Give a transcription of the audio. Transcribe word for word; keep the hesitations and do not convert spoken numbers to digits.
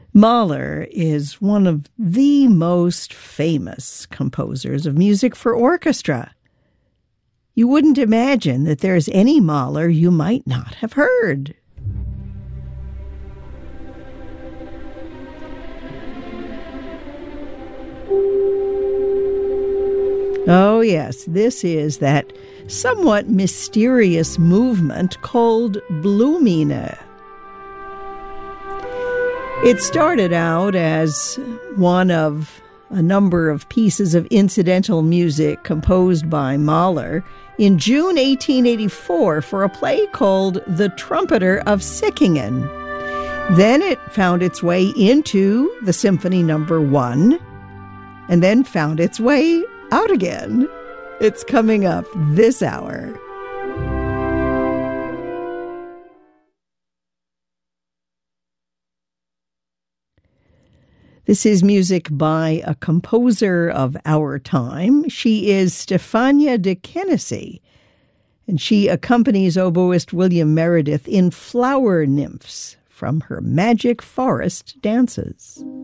Mahler is one of the most famous composers of music for orchestra. You wouldn't imagine that there's any Mahler you might not have heard. Oh yes, this is that somewhat mysterious movement called Blumine. It started out as one of a number of pieces of incidental music composed by Mahler in June eighteen eighty-four for a play called The Trumpeter of Sickingen. Then it found its way into the Symphony Number One, and then found its way out again. It's coming up this hour. This is music by a composer of our time. She is Stefania de Kennessy, and she accompanies oboist William Meredith in Flower Nymphs from her Magic Forest Dances.